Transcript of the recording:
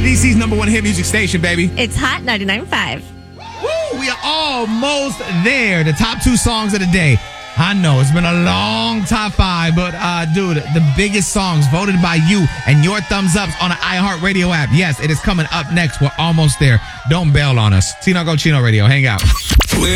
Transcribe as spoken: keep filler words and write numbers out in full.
D C's number one hit music station, baby. It's Hot ninety-nine point five. Woo, we are almost there. The top two songs of the day. I know it's been a long top five, but uh, dude, the biggest songs voted by you and your thumbs ups on the iHeartRadio app. Yes, it is coming up next. We're almost there. Don't bail on us. Tino Go Chino Radio. Hang out.